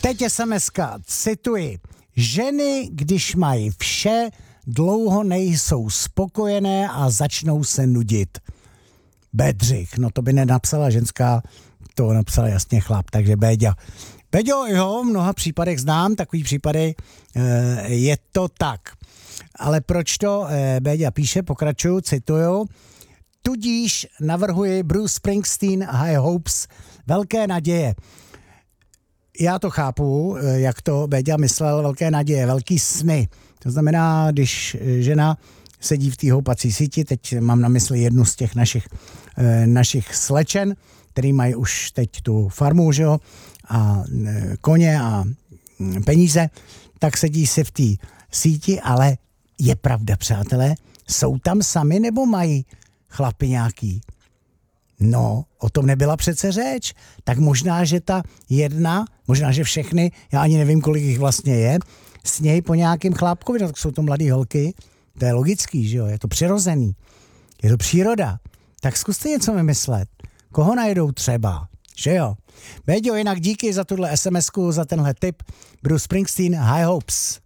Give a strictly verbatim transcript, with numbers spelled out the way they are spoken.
teď es em eska, cituji. Ženy, když mají vše, dlouho nejsou spokojené a začnou se nudit. Bedřich, no to by nenapsala ženská, to napsal jasně chlap, takže Béďa. Béďo, jo, v mnoha případech znám, takový případy, e, je to tak. Ale proč to e, Béďa píše, pokračuju, cituju, tudíž navrhuji Bruce Springsteen High Hopes, velké naděje. Já to chápu, jak to Béďa myslel, velké naděje, velký sny. To znamená, když žena sedí v té houpací síti, teď mám na mysli jednu z těch našich, e, našich slečen, který mají už teď tu farmu, že jo, a e, koně a m, peníze, tak sedí si v té síti, ale je pravda, přátelé, jsou tam sami nebo mají chlapi nějaký? No, o tom nebyla přece řeč. Tak možná, že ta jedna, možná, že všechny, já ani nevím, kolik jich vlastně je, snějí po nějakým chlápkovi, tak jsou to mladý holky, to je logický, že jo, je to přirozený, je to příroda. Tak zkuste něco vymyslet. Koho najdou třeba, že jo? Béďo, jinak díky za tuhle es em esku, za tenhle tip. Bruce Springsteen, High Hopes.